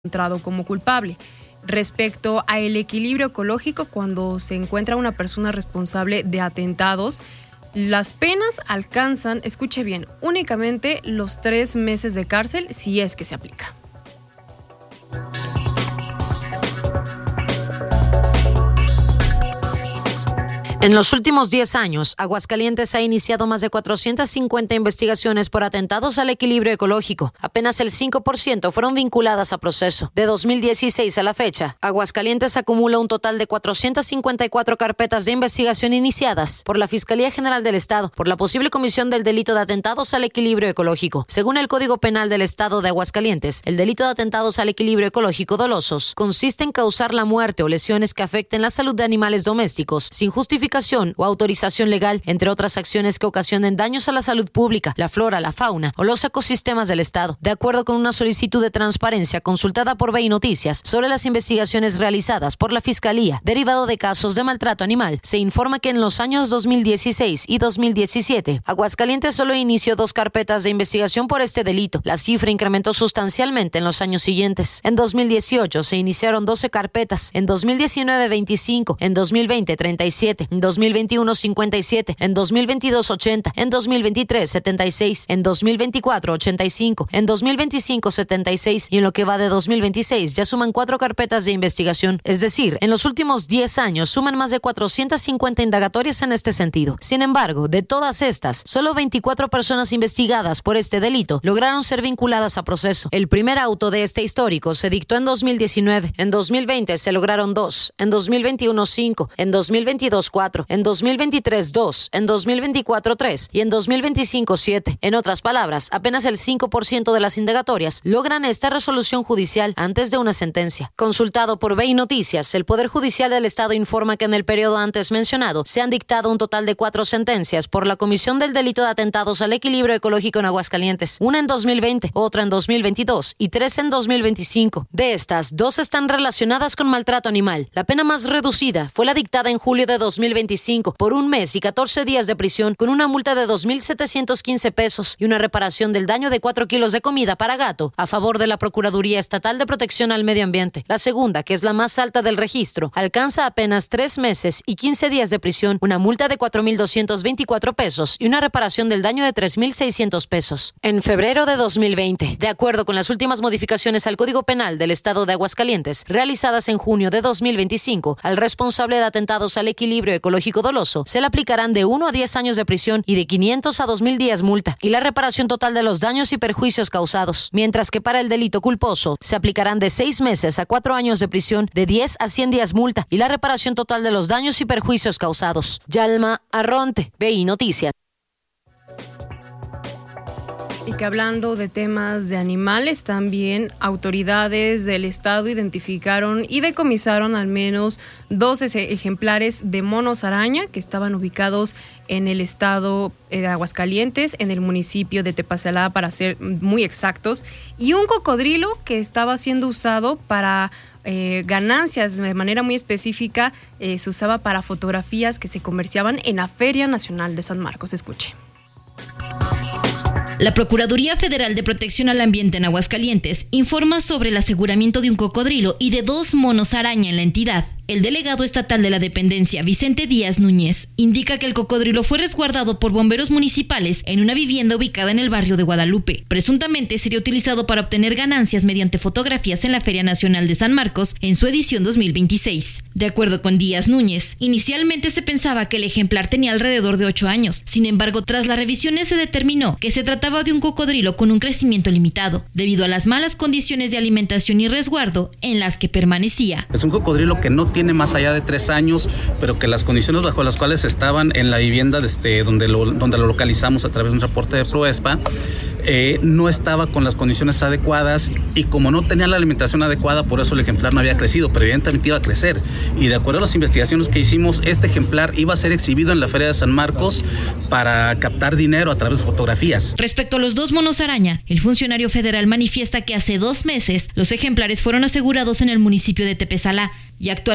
encontrado como culpable. Respecto a el equilibrio ecológico, cuando se encuentra una persona responsable de atentados, las penas alcanzan, escuche bien, únicamente los 3 meses de cárcel si es que se aplica. En los últimos 10 años, Aguascalientes ha iniciado más de 450 investigaciones por atentados al equilibrio ecológico. Apenas el 5% fueron vinculadas a proceso. De 2016 a la fecha, Aguascalientes acumula un total de 454 carpetas de investigación iniciadas por la Fiscalía General del Estado por la posible comisión del delito de atentados al equilibrio ecológico. Según el Código Penal del Estado de Aguascalientes, el delito de atentados al equilibrio ecológico dolosos consiste en causar la muerte o lesiones que afecten la salud de animales domésticos sin justificación o autorización legal, entre otras acciones que ocasionen daños a la salud pública, la flora, la fauna o los ecosistemas del Estado. De acuerdo con una solicitud de transparencia consultada por BI Noticias sobre las investigaciones realizadas por la Fiscalía derivado de casos de maltrato animal, se informa que en los años 2016 y 2017, Aguascalientes solo inició 2 carpetas de investigación por este delito. La cifra incrementó sustancialmente en los años siguientes. En 2018 se iniciaron 12 carpetas, en 2019 25, en 2020 37, en 2021 57, en 2022 80, en 2023 76, en 2024 85, en 2025 76 y en lo que va de 2026 ya suman 4 carpetas de investigación. Es decir, en los últimos 10 años suman más de 450 indagatorias en este sentido. Sin embargo, de todas estas, solo 24 personas investigadas por este delito lograron ser vinculadas a proceso. El primer auto de este histórico se dictó en 2019, en 2020 se lograron 2, en 2021 5, en 2022 4, en 2023 2, en 2024 3 y en 2025 7. En otras palabras, apenas el 5% de las indagatorias logran esta resolución judicial antes de una sentencia. Consultado por BI Noticias, el Poder Judicial del Estado informa que en el periodo antes mencionado se han dictado un total de 4 sentencias por la comisión del delito de atentados al equilibrio ecológico en Aguascalientes, una en 2020, otra en 2022 y 3 en 2025. De estas, 2 están relacionadas con maltrato animal. La pena más reducida fue la dictada en julio de 2025 por 1 mes y 14 días de prisión con una multa de 2,715 pesos y una reparación del daño de 4 kilos de comida para gato a favor de la Procuraduría Estatal de Protección al Medio Ambiente. La segunda, que es la más alta del registro, alcanza apenas 3 meses y 15 días de prisión, una multa de 4,224 pesos y una reparación del daño de 3,600 pesos. En febrero de 2020, de acuerdo con las últimas modificaciones al Código Penal del Estado de Aguascalientes, realizadas en junio de 2025, al responsable de atentados al equilibrio ecológico doloso se le aplicarán de 1 a 10 años de prisión y de 500 a 2,000 días multa y la reparación total de los daños y perjuicios causados, mientras que para el delito culposo se aplicarán de 6 meses a 4 años de prisión, de 10 a 100 días multa y la reparación total de los daños y perjuicios causados. Yalma Arronte, BI Noticias. Y que hablando de temas de animales, también autoridades del estado identificaron y decomisaron al menos 12 ejemplares de monos araña que estaban ubicados en el estado de Aguascalientes, en el municipio de Tepazalá, para ser muy exactos, y un cocodrilo que estaba siendo usado para ganancias de manera muy específica. Se usaba para fotografías que se comerciaban en la Feria Nacional de San Marcos. Escuche. La Procuraduría Federal de Protección al Ambiente en Aguascalientes informa sobre el aseguramiento de un cocodrilo y de 2 monos araña en la entidad. El delegado estatal de la dependencia, Vicente Díaz Núñez, indica que el cocodrilo fue resguardado por bomberos municipales en una vivienda ubicada en el barrio de Guadalupe. Presuntamente sería utilizado para obtener ganancias mediante fotografías en la Feria Nacional de San Marcos en su edición 2026. De acuerdo con Díaz Núñez, inicialmente se pensaba que el ejemplar tenía alrededor de 8 años. Sin embargo, tras las revisiones se determinó que se trataba de un cocodrilo con un crecimiento limitado, debido a las malas condiciones de alimentación y resguardo en las que permanecía. Es un cocodrilo que no tiene más allá de 3 años, pero que las condiciones bajo las cuales estaban en la vivienda donde lo localizamos a través de un reporte de Proespa, no estaba con las condiciones adecuadas, y como no tenía la alimentación adecuada, por eso el ejemplar no había crecido, pero evidentemente iba a crecer. Y de acuerdo a las investigaciones que hicimos, este ejemplar iba a ser exhibido en la Feria de San Marcos para captar dinero a través de fotografías. Respecto a los 2 monos araña, el funcionario federal manifiesta que hace 2 meses los ejemplares fueron asegurados en el municipio de Tepezalá y actualmente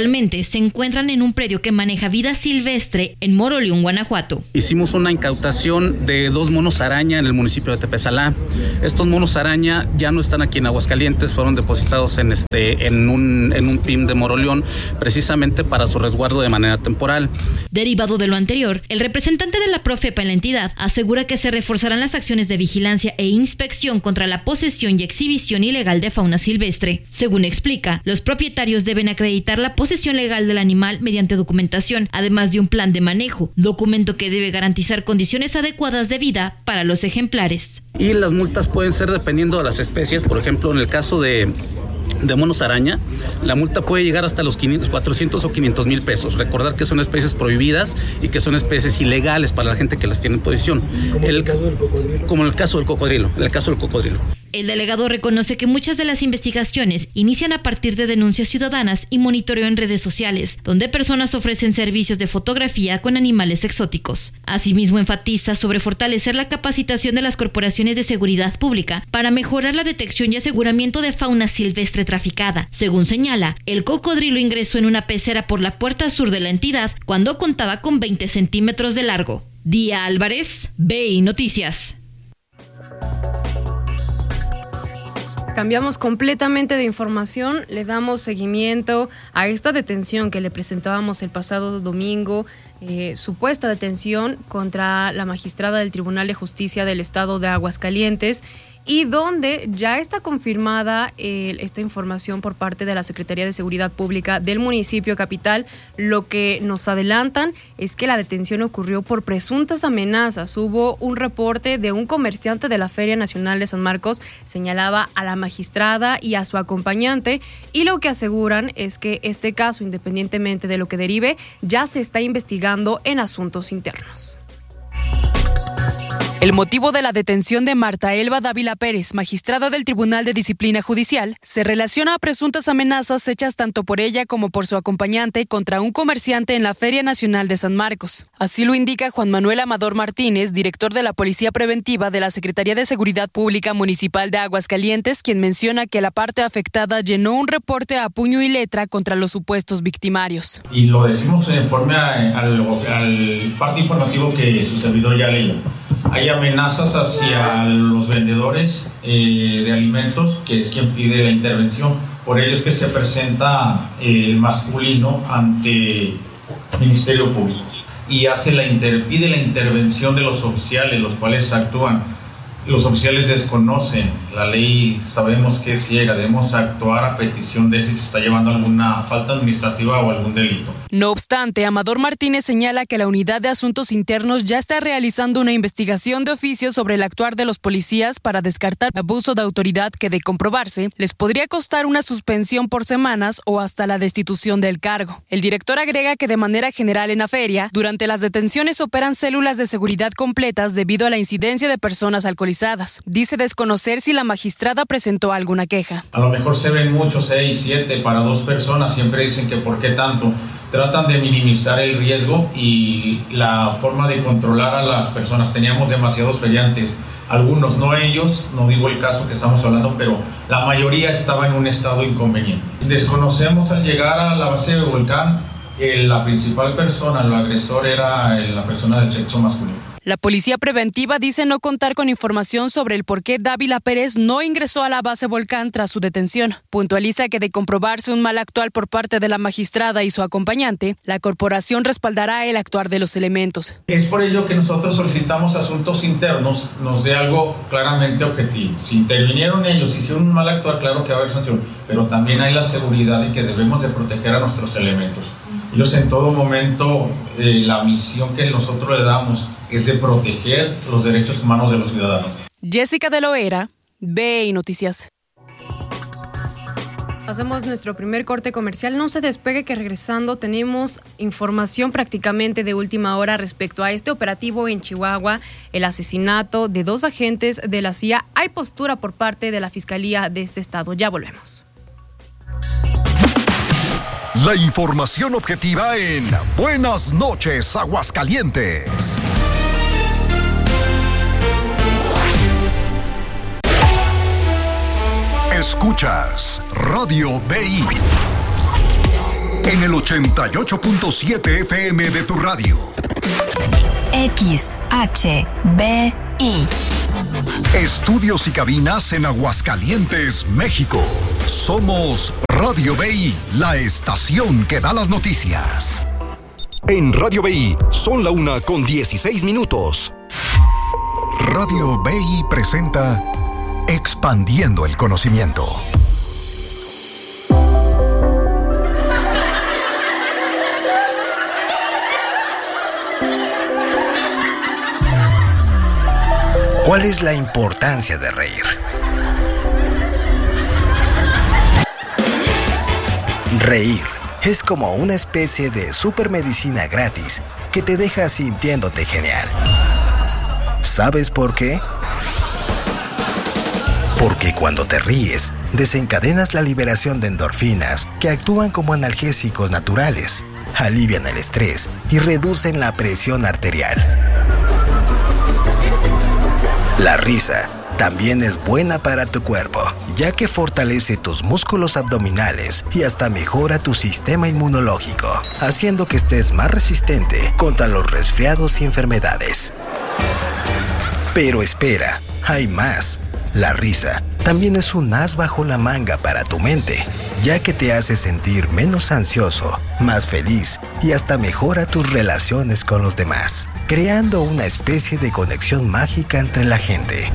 Actualmente se encuentran en un predio que maneja vida silvestre en Moroleón, Guanajuato. Hicimos una incautación de 2 monos araña en el municipio de Tepesalá. Estos monos araña ya no están aquí en Aguascalientes, fueron depositados en un PIM de Moroleón, precisamente para su resguardo de manera temporal. Derivado de lo anterior, el representante de la Profepa en la entidad asegura que se reforzarán las acciones de vigilancia e inspección contra la posesión y exhibición ilegal de fauna silvestre. Según explica, los propietarios deben acreditar la posesión legal del animal mediante documentación, además de un plan de manejo, documento que debe garantizar condiciones adecuadas de vida para los ejemplares. Y las multas pueden ser dependiendo de las especies. Por ejemplo, en el caso de monos araña, la multa puede llegar hasta los 400 o 500 mil pesos. Recordar que son especies prohibidas y que son especies ilegales para la gente que las tiene en posesión. Como en el caso del cocodrilo. El delegado reconoce que muchas de las investigaciones inician a partir de denuncias ciudadanas y monitoreo en redes sociales, donde personas ofrecen servicios de fotografía con animales exóticos. Asimismo, enfatiza sobre fortalecer la capacitación de las corporaciones de seguridad pública para mejorar la detección y aseguramiento de fauna silvestre traficada. Según señala, el cocodrilo ingresó en una pecera por la puerta sur de la entidad cuando contaba con 20 centímetros de largo. Día Álvarez, BI Noticias. Cambiamos completamente de información, le damos seguimiento a esta detención que le presentábamos el pasado domingo, supuesta detención contra la magistrada del Tribunal de Justicia del Estado de Aguascalientes, y donde ya está confirmada esta información por parte de la Secretaría de Seguridad Pública del municipio capital. Lo que nos adelantan es que la detención ocurrió por presuntas amenazas. Hubo un reporte de un comerciante de la Feria Nacional de San Marcos, señalaba a la magistrada y a su acompañante, y lo que aseguran es que este caso, independientemente de lo que derive, ya se está investigando en asuntos internos. El motivo de la detención de Marta Elba Dávila Pérez, magistrada del Tribunal de Disciplina Judicial, se relaciona a presuntas amenazas hechas tanto por ella como por su acompañante contra un comerciante en la Feria Nacional de San Marcos. Así lo indica Juan Manuel Amador Martínez, director de la Policía Preventiva de la Secretaría de Seguridad Pública Municipal de Aguascalientes, quien menciona que la parte afectada llenó un reporte a puño y letra contra los supuestos victimarios. Y lo decimos en forma al parte informativo que su servidor ya leyó. Hay amenazas hacia los vendedores de alimentos, que es quien pide la intervención. Por ello es que se presenta el masculino ante el Ministerio Público y pide la intervención de los oficiales, los cuales actúan. Los oficiales desconocen la ley, sabemos que es ciega, debemos actuar a petición de si se está llevando alguna falta administrativa o algún delito. No obstante, Amador Martínez señala que la Unidad de Asuntos Internos ya está realizando una investigación de oficio sobre el actuar de los policías para descartar abuso de autoridad que, de comprobarse, les podría costar una suspensión por semanas o hasta la destitución del cargo. El director agrega que de manera general en la feria, durante las detenciones operan células de seguridad completas debido a la incidencia de personas alcoholizadas. Dice desconocer si la magistrada presentó alguna queja. A lo mejor se ven muchos, 6, 7 para 2 personas, siempre dicen que ¿por qué tanto? Tratan de minimizar el riesgo y la forma de controlar a las personas. Teníamos demasiados feriantes, algunos, no ellos, no digo el caso que estamos hablando, pero la mayoría estaba en un estado inconveniente. Desconocemos al llegar a la base de volcán, la principal persona, el agresor era la persona del sexo masculino. La Policía Preventiva dice no contar con información sobre el por qué Dávila Pérez no ingresó a la base Volcán tras su detención. Puntualiza que de comprobarse un mal actual por parte de la magistrada y su acompañante, la corporación respaldará el actuar de los elementos. Es por ello que nosotros solicitamos asuntos internos nos dé algo claramente objetivo. Si intervinieron ellos, hicieron un mal actuar, claro que va a haber sanción, pero también hay la seguridad y que debemos de proteger a nuestros elementos. Ellos en todo momento, la misión que nosotros le damos es de proteger los derechos humanos de los ciudadanos. Jessica de Loera, BI Noticias. Hacemos nuestro primer corte comercial. No se despegue, que regresando tenemos información prácticamente de última hora respecto a este operativo en Chihuahua, el asesinato de 2 agentes de la CIA. Hay postura por parte de la Fiscalía de este estado. Ya volvemos. La información objetiva en Buenas noches, Aguascalientes. Escuchas Radio BI. en el 88.7 FM de tu radio. XHBI. Estudios y cabinas en Aguascalientes, México. Somos Radio BI, la estación que da las noticias. En Radio BI son la 1:16. Radio BI presenta Expandiendo el Conocimiento. ¿Cuál es la importancia de reír? Reír es como una especie de supermedicina gratis que te deja sintiéndote genial. ¿Sabes por qué? Porque cuando te ríes, desencadenas la liberación de endorfinas que actúan como analgésicos naturales, alivian el estrés y reducen la presión arterial. La risa también es buena para tu cuerpo, ya que fortalece tus músculos abdominales y hasta mejora tu sistema inmunológico, haciendo que estés más resistente contra los resfriados y enfermedades. Pero espera, hay más. La risa también es un as bajo la manga para tu mente, ya que te hace sentir menos ansioso, más feliz y hasta mejora tus relaciones con los demás, creando una especie de conexión mágica entre la gente.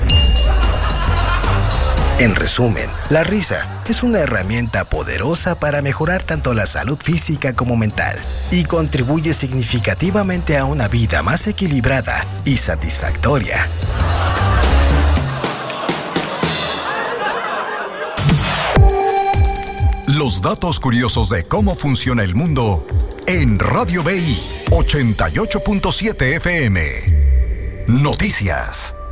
En resumen, la risa es una herramienta poderosa para mejorar tanto la salud física como mental y contribuye significativamente a una vida más equilibrada y satisfactoria. Los datos curiosos de cómo funciona el mundo en Radio BI 88.7 FM. Noticias.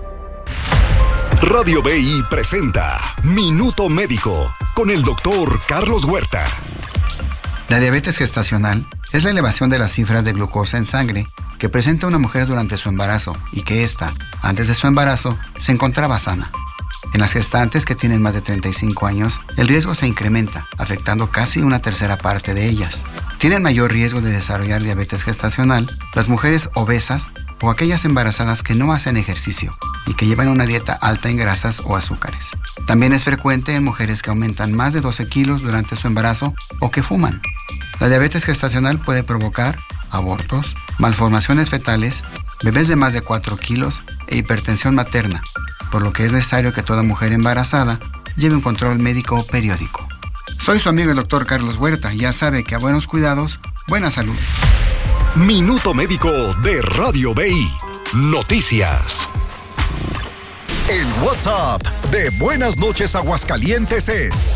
Radio BI presenta Minuto Médico con el doctor Carlos Huerta. La diabetes gestacional es la elevación de las cifras de glucosa en sangre que presenta una mujer durante su embarazo y que ésta, antes de su embarazo, se encontraba sana. En las gestantes que tienen más de 35 años, el riesgo se incrementa, afectando casi una tercera parte de ellas. Tienen mayor riesgo de desarrollar diabetes gestacional las mujeres obesas o aquellas embarazadas que no hacen ejercicio y que llevan una dieta alta en grasas o azúcares. También es frecuente en mujeres que aumentan más de 12 kilos durante su embarazo o que fuman. La diabetes gestacional puede provocar abortos, malformaciones fetales, bebés de más de 4 kilos e hipertensión materna, por lo que es necesario que toda mujer embarazada lleve un control médico periódico. Soy su amigo el doctor Carlos Huerta y ya sabe que a buenos cuidados, buena salud. Minuto Médico de Radio BI. Noticias. El WhatsApp de Buenas Noches Aguascalientes es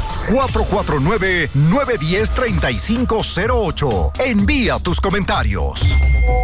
449-910-3508. Envía tus comentarios.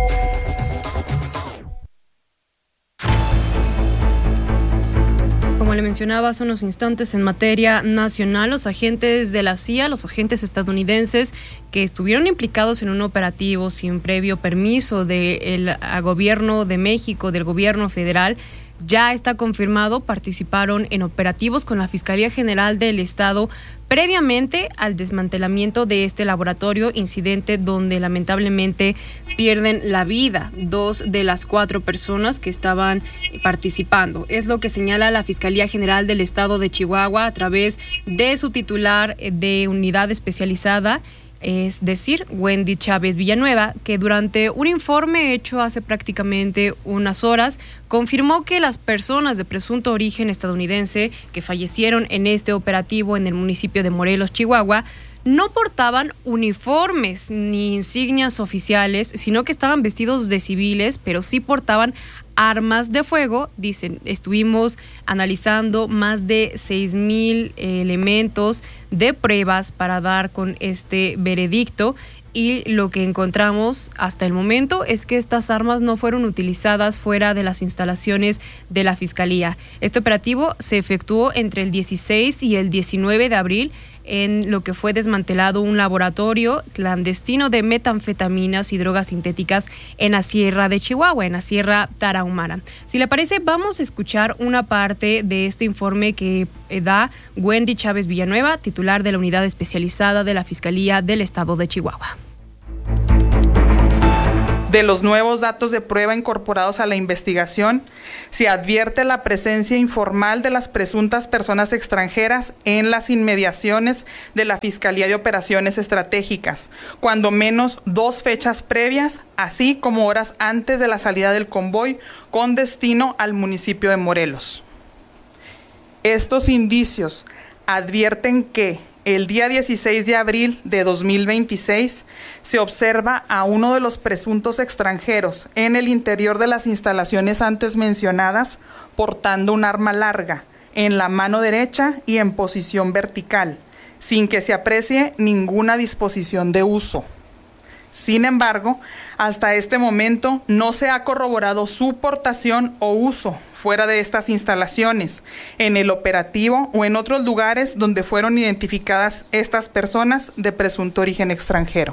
Como le mencionaba hace unos instantes, en materia nacional, los agentes de la CIA, los agentes estadounidenses que estuvieron implicados en un operativo sin previo permiso del gobierno de México, del gobierno federal, ya está confirmado, participaron en operativos con la Fiscalía General del Estado previamente al desmantelamiento de este laboratorio, incidente donde lamentablemente pierden la vida 2 de las 4 personas que estaban participando. Es lo que señala la Fiscalía General del Estado de Chihuahua a través de su titular de unidad especializada, es decir, Wendy Chávez Villanueva, que durante un informe hecho hace prácticamente unas horas, confirmó que las personas de presunto origen estadounidense que fallecieron en este operativo en el municipio de Morelos, Chihuahua, no portaban uniformes ni insignias oficiales, sino que estaban vestidos de civiles, pero sí portaban armas de fuego. Dicen, estuvimos analizando más de 6,000 elementos de pruebas para dar con este veredicto y lo que encontramos hasta el momento es que estas armas no fueron utilizadas fuera de las instalaciones de la Fiscalía. Este operativo se efectuó entre el 16 y el 19 de abril en lo que fue desmantelado un laboratorio clandestino de metanfetaminas y drogas sintéticas en la Sierra de Chihuahua, en la Sierra Tarahumara. Si le parece, vamos a escuchar una parte de este informe que da Wendy Chávez Villanueva, titular de la Unidad Especializada de la Fiscalía del Estado de Chihuahua. De los nuevos datos de prueba incorporados a la investigación, se advierte la presencia informal de las presuntas personas extranjeras en las inmediaciones de la Fiscalía de Operaciones Estratégicas, cuando menos 2 fechas previas, así como horas antes de la salida del convoy con destino al municipio de Morelos. Estos indicios advierten que el día 16 de abril de 2026 se observa a uno de los presuntos extranjeros en el interior de las instalaciones antes mencionadas portando un arma larga en la mano derecha y en posición vertical, sin que se aprecie ninguna disposición de uso. Sin embargo, hasta este momento no se ha corroborado su portación o uso fuera de estas instalaciones, en el operativo o en otros lugares donde fueron identificadas estas personas de presunto origen extranjero.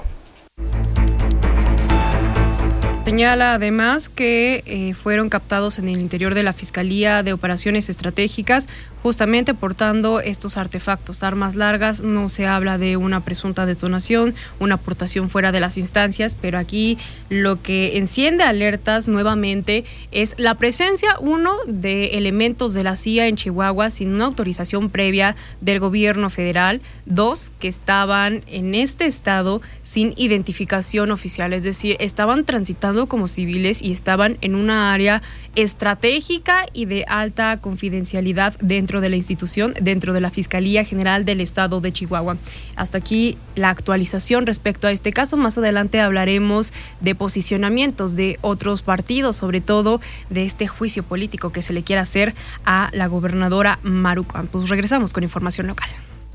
Señala además que fueron captados en el interior de la Fiscalía de Operaciones Estratégicas justamente portando estos artefactos, armas largas. No se habla de una presunta detonación, una aportación fuera de las instancias, pero aquí lo que enciende alertas nuevamente es la presencia, uno, de elementos de la CIA en Chihuahua sin una autorización previa del gobierno federal, 2, que estaban en este estado sin identificación oficial, es decir, estaban transitando como civiles y estaban en una área estratégica y de alta confidencialidad dentro de la institución, dentro de la Fiscalía General del Estado de Chihuahua. Hasta aquí la actualización respecto a este caso. Más adelante hablaremos de posicionamientos de otros partidos, sobre todo de este juicio político que se le quiere hacer a la gobernadora Maru Campos. Regresamos con información local.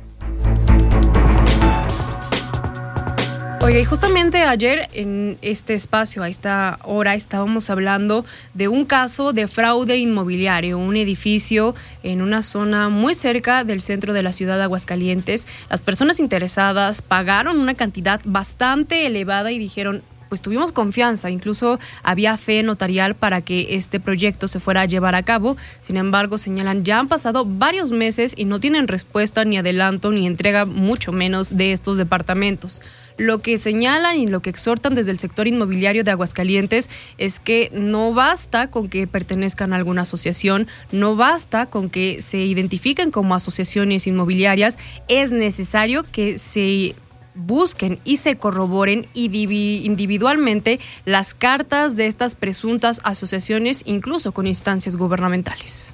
Oiga, y justamente ayer en este espacio, a esta hora, estábamos hablando de un caso de fraude inmobiliario, un edificio en una zona muy cerca del centro de la ciudad de Aguascalientes. Las personas interesadas pagaron una cantidad bastante elevada y dijeron, pues tuvimos confianza, incluso había fe notarial para que este proyecto se fuera a llevar a cabo. Sin embargo, señalan, ya han pasado varios meses y no tienen respuesta ni adelanto ni entrega, mucho menos de estos departamentos. Lo que señalan y lo que exhortan desde el sector inmobiliario de Aguascalientes es que no basta con que pertenezcan a alguna asociación, no basta con que se identifiquen como asociaciones inmobiliarias, es necesario que se busquen y se corroboren individualmente las cartas de estas presuntas asociaciones, incluso con instancias gubernamentales.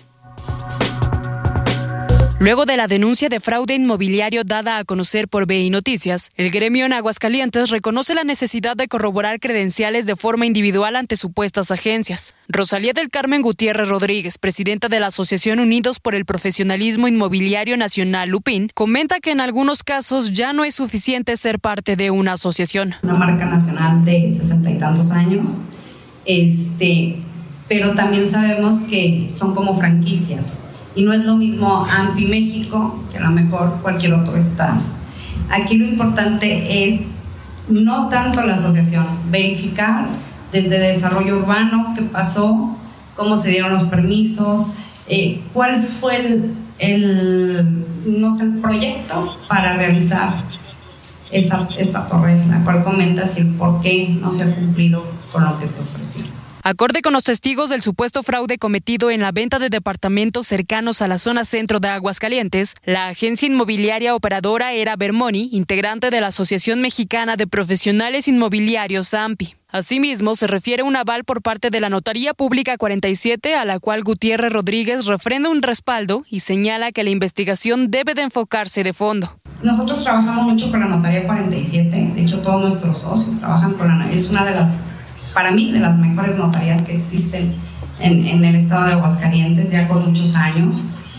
Luego de la denuncia de fraude inmobiliario dada a conocer por BI Noticias, el gremio en Aguascalientes reconoce la necesidad de corroborar credenciales de forma individual ante supuestas agencias. Rosalía del Carmen Gutiérrez Rodríguez, presidenta de la Asociación Unidos por el Profesionalismo Inmobiliario Nacional, UPIN, comenta que en algunos casos ya no es suficiente ser parte de una asociación. Una marca nacional de 60 y tantos años, pero también sabemos que son como franquicias. Y no es lo mismo AMPI México que a lo mejor cualquier otro estado. Aquí lo importante es no tanto la asociación, verificar desde desarrollo urbano qué pasó, cómo se dieron los permisos, cuál fue el proyecto para realizar esa torre, en la cual comentas el por qué no se ha cumplido con lo que se ofreció. Acorde con los testigos del supuesto fraude cometido en la venta de departamentos cercanos a la zona centro de Aguascalientes, la agencia inmobiliaria operadora era Vermoni, integrante de la Asociación Mexicana de Profesionales Inmobiliarios AMPI. Asimismo, se refiere a un aval por parte de la Notaría Pública 47, a la cual Gutiérrez Rodríguez refrenda un respaldo y señala que la investigación debe de enfocarse de fondo. Nosotros trabajamos mucho con la Notaría 47, de hecho todos nuestros socios trabajan con es una de las, para mí, de las mejores notarías que existen en el estado de Aguascalientes, ya con muchos años.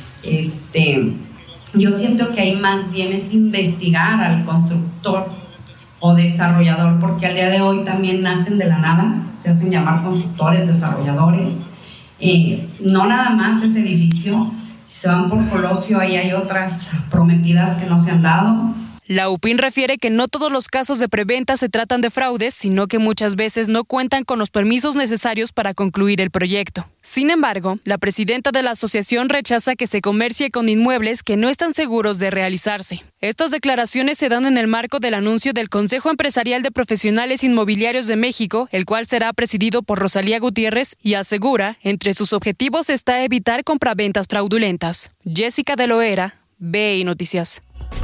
Yo siento que ahí más bien es investigar al constructor o desarrollador, porque al día de hoy también nacen de la nada, se hacen llamar constructores, desarrolladores. No nada más ese edificio, Si se van por Colosio, ahí hay otras prometidas que no se han dado. La UPIN refiere que no todos los casos de preventa se tratan de fraudes, sino que muchas veces no cuentan con los permisos necesarios para concluir el proyecto. Sin embargo, la presidenta de la asociación rechaza que se comercie con inmuebles que no están seguros de realizarse. Estas declaraciones se dan en el marco del anuncio del Consejo Empresarial de Profesionales Inmobiliarios de México, el cual será presidido por Rosalía Gutiérrez, y asegura, entre sus objetivos está evitar compraventas fraudulentas. Jessica de Loera, BI Noticias.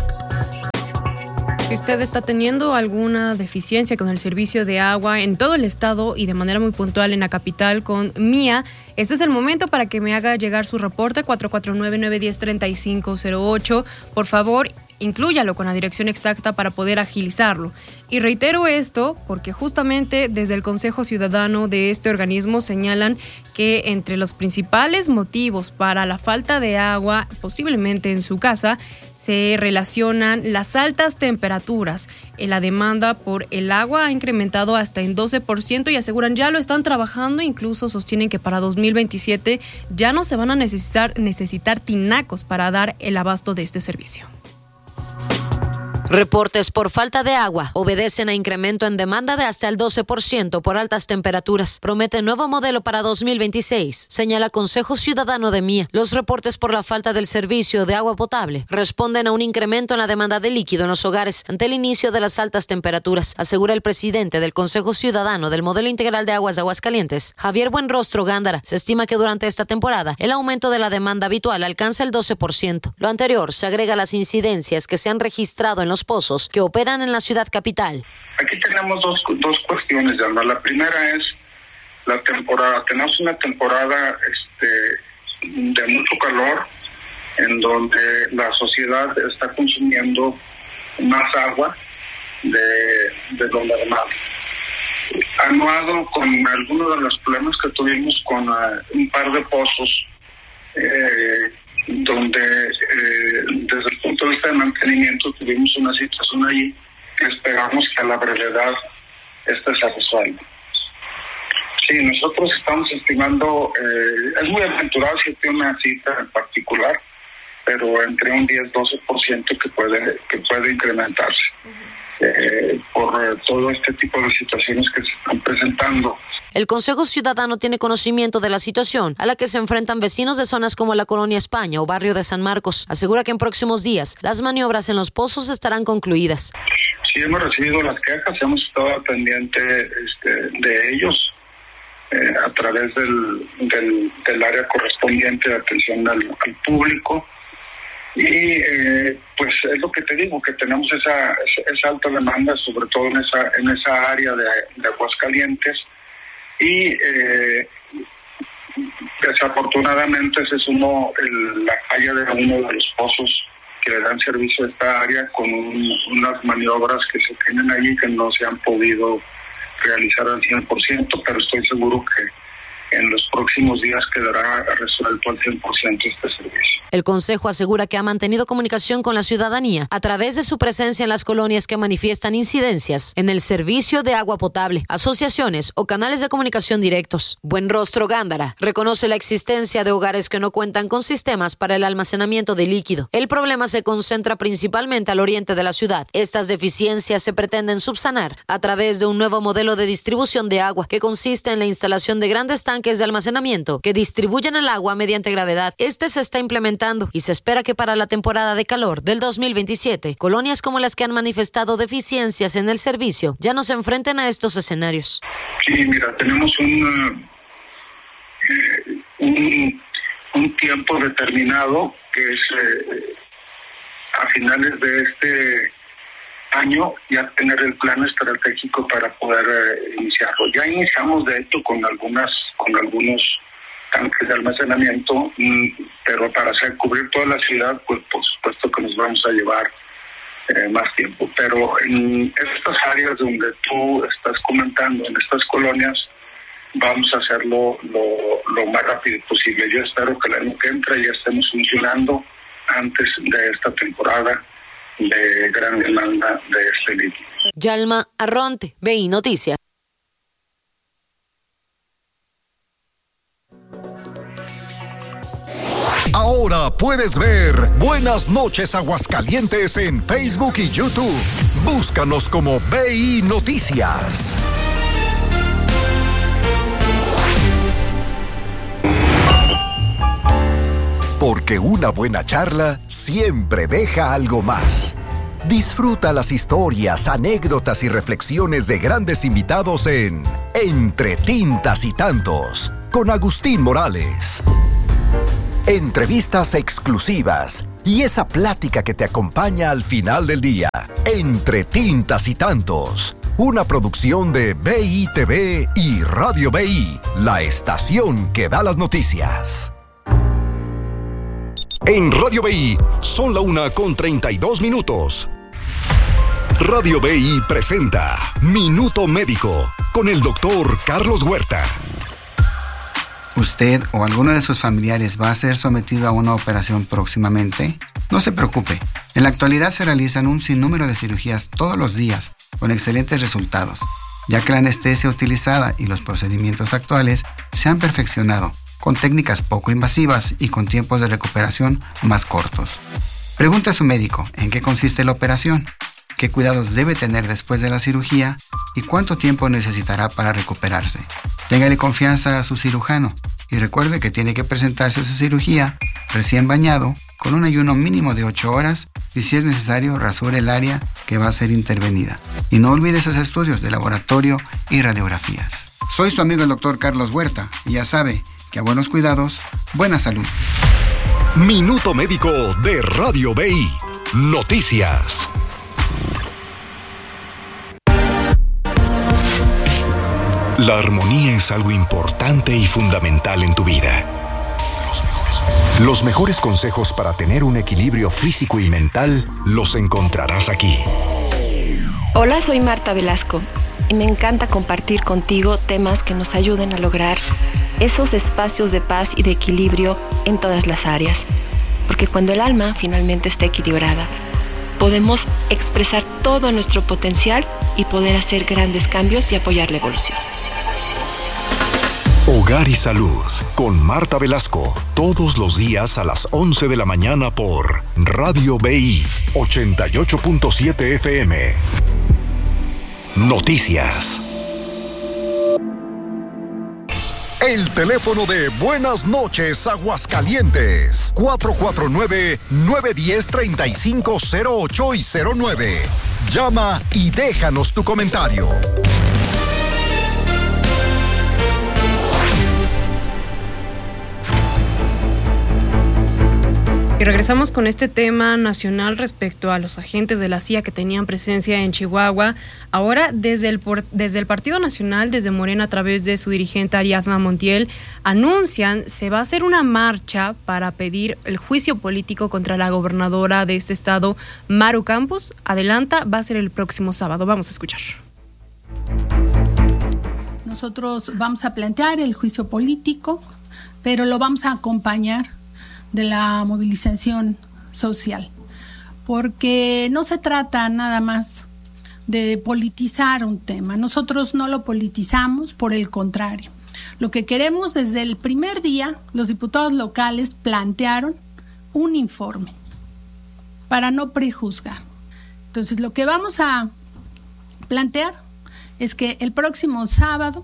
¿Usted está teniendo alguna deficiencia con el servicio de agua en todo el estado y de manera muy puntual en la capital con MIA? Este es el momento para que me haga llegar su reporte 449-910-3508. Por favor, inclúyalo con la dirección exacta para poder agilizarlo. Y reitero esto porque justamente desde el Consejo Ciudadano de este organismo señalan que entre los principales motivos para la falta de agua, posiblemente en su casa, se relacionan las altas temperaturas. La demanda por el agua ha incrementado hasta en 12% y aseguran ya lo están trabajando, incluso sostienen que para 2027 ya no se van a necesitar tinacos para dar el abasto de este servicio. Reportes por falta de agua obedecen a incremento en demanda de hasta el 12% por altas temperaturas. Promete nuevo modelo para 2026, señala Consejo Ciudadano de MIA. Los reportes por la falta del servicio de agua potable responden a un incremento en la demanda de líquido en los hogares ante el inicio de las altas temperaturas, asegura el presidente del Consejo Ciudadano del Modelo Integral de Aguas de Aguascalientes, Javier Buenrostro Gándara. Se estima que durante esta temporada el aumento de la demanda habitual alcanza el 12%. Lo anterior se agrega a las incidencias que se han registrado en los pozos que operan en la ciudad capital. Aquí tenemos dos cuestiones, Alma. La primera es la temporada. Tenemos una temporada de mucho calor en donde la sociedad está consumiendo más agua de lo normal. Anuado con algunos de los problemas que tuvimos con un par de pozos donde desde el punto de vista de mantenimiento tuvimos una situación allí que esperamos que a la brevedad se resuelva. Sí, nosotros estamos estimando, es muy aventurado si tiene una cifra en particular, pero entre un 10-12% que puede incrementarse por todo este tipo de situaciones que se están presentando. El Consejo Ciudadano tiene conocimiento de la situación a la que se enfrentan vecinos de zonas como la Colonia España o barrio de San Marcos. Asegura que en próximos días las maniobras en los pozos estarán concluidas. Sí, hemos recibido las quejas, hemos estado pendiente de ellos a través del área correspondiente de atención al público. Y pues es lo que te digo, que tenemos esa alta demanda, sobre todo en esa área de Aguascalientes. Y desafortunadamente se sumó la falla de uno de los pozos que le dan servicio a esta área con unas maniobras que se tienen allí que no se han podido realizar al 100%, pero estoy seguro que en los próximos días quedará resuelto al 100% este servicio. El Consejo asegura que ha mantenido comunicación con la ciudadanía a través de su presencia en las colonias que manifiestan incidencias en el servicio de agua potable, asociaciones o canales de comunicación directos. Buenrostro Gándara reconoce la existencia de hogares que no cuentan con sistemas para el almacenamiento de líquido. El problema se concentra principalmente al oriente de la ciudad. Estas deficiencias se pretenden subsanar a través de un nuevo modelo de distribución de agua que consiste en la instalación de grandes tanques de almacenamiento que distribuyen el agua mediante gravedad. Este se está implementando y se espera que para la temporada de calor del 2027, colonias como las que han manifestado deficiencias en el servicio ya no se enfrenten a estos escenarios. Sí, mira, tenemos un tiempo determinado que es a finales de este año ya tener el plan estratégico para poder iniciarlo. Ya iniciamos de hecho con algunos tanques de almacenamiento, pero para cubrir toda la ciudad, pues por supuesto que nos vamos a llevar más tiempo. Pero en estas áreas donde tú estás comentando, en estas colonias, vamos a hacerlo lo más rápido posible. Yo espero que el año que entra ya estemos funcionando antes de esta temporada de gran demanda de este líquido. Yalma Arronte, BI Noticias. Ahora Ahora puedes ver Buenas noches Aguascalientes en Facebook y YouTube. Búscanos como BI Noticias. Porque una buena charla siempre deja algo más. Disfruta las historias, anécdotas y reflexiones de grandes invitados en Entre Tintas y Tantos, con Agustín Morales. Entrevistas exclusivas y esa plática que te acompaña al final del día. Entre Tintas y Tantos, una producción de BI-TV y Radio BI, la estación que da las noticias. En Radio BI, son la 1:32. Radio BI presenta Minuto Médico con el doctor Carlos Huerta. ¿Usted o alguno de sus familiares va a ser sometido a una operación próximamente? No se preocupe. En la actualidad se realizan un sinnúmero de cirugías todos los días con excelentes resultados, ya que la anestesia utilizada y los procedimientos actuales se han perfeccionado con técnicas poco invasivas y con tiempos de recuperación más cortos. Pregunte a su médico en qué consiste la operación, qué cuidados debe tener después de la cirugía y cuánto tiempo necesitará para recuperarse. Téngale confianza a su cirujano y recuerde que tiene que presentarse a su cirugía recién bañado, con un ayuno mínimo de 8 horas y, si es necesario, rasure el área que va a ser intervenida. Y no olvide sus estudios de laboratorio y radiografías. Soy su amigo el doctor Carlos Huerta y ya sabe que a buenos cuidados, buena salud. Minuto Médico de Radio BI. Noticias. La armonía es algo importante y fundamental en tu vida. Los mejores consejos para tener un equilibrio físico y mental los encontrarás aquí. Hola, soy Marta Velasco y me encanta compartir contigo temas que nos ayuden a lograr esos espacios de paz y de equilibrio en todas las áreas. Porque cuando el alma finalmente está equilibrada, podemos expresar todo nuestro potencial y poder hacer grandes cambios y apoyar la evolución. Hogar y Salud con Marta Velasco, todos los días a las 11 de la mañana por Radio BI 88.7 FM. Noticias. El teléfono de Buenas noches Aguascalientes, 449-910-3508 y 09. Llama y déjanos tu comentario. Y regresamos con este tema nacional respecto a los agentes de la CIA que tenían presencia en Chihuahua. Ahora, desde el Partido Nacional, desde Morena, a través de su dirigente Ariadna Montiel, anuncian se va a hacer una marcha para pedir el juicio político contra la gobernadora de este estado, Maru Campos. Adelanta, va a ser el próximo sábado. Vamos a escuchar. Nosotros vamos a plantear el juicio político, pero lo vamos a acompañar de la movilización social, porque no se trata nada más de politizar un tema. Nosotros no lo politizamos, por el contrario. Lo que queremos, desde el primer día, los diputados locales plantearon un informe para no prejuzgar. Entonces, lo que vamos a plantear es que el próximo sábado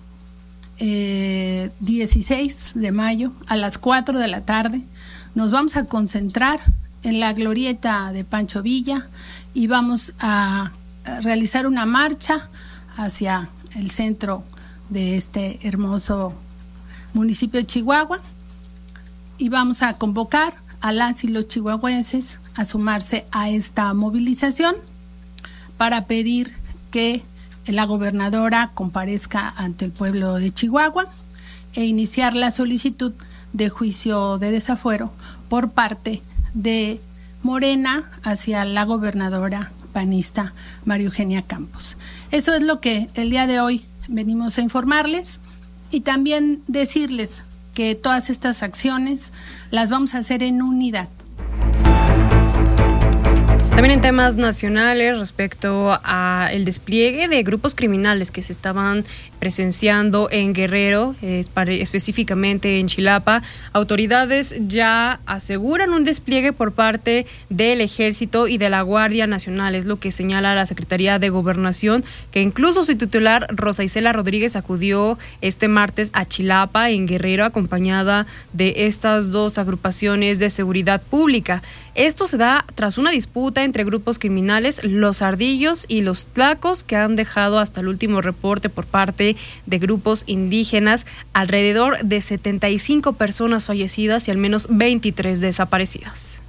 16 de mayo a las 4 de la tarde nos vamos a concentrar en la glorieta de Pancho Villa y vamos a realizar una marcha hacia el centro de este hermoso municipio de Chihuahua y vamos a convocar a las y los chihuahuenses a sumarse a esta movilización para pedir que la gobernadora comparezca ante el pueblo de Chihuahua e iniciar la solicitud de juicio de desafuero por parte de Morena hacia la gobernadora panista María Eugenia Campos. Eso es lo que el día de hoy venimos a informarles y también decirles que todas estas acciones las vamos a hacer en unidad. También en temas nacionales respecto a el despliegue de grupos criminales que se estaban presenciando en Guerrero, específicamente en Chilapa, autoridades ya aseguran un despliegue por parte del Ejército y de la Guardia Nacional, es lo que señala la Secretaría de Gobernación, que incluso su titular Rosa Isela Rodríguez acudió este martes a Chilapa, en Guerrero, acompañada de estas dos agrupaciones de seguridad pública. Esto se da tras una disputa entre grupos criminales, los Ardillos y los Tlacos, que han dejado hasta el último reporte por parte de grupos indígenas alrededor de 75 personas fallecidas y al menos 23 desaparecidas.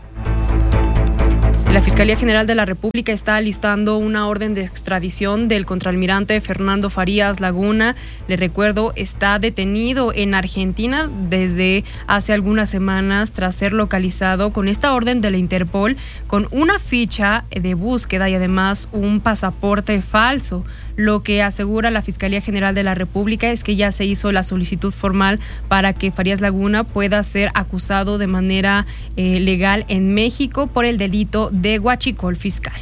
La Fiscalía General de la República está alistando una orden de extradición del contraalmirante Fernando Farías Laguna. Le recuerdo, está detenido en Argentina desde hace algunas semanas tras ser localizado con esta orden de la Interpol con una ficha de búsqueda y además un pasaporte falso. Lo que asegura la Fiscalía General de la República es que ya se hizo la solicitud formal para que Farías Laguna pueda ser acusado de manera legal en México por el delito de huachicol fiscal.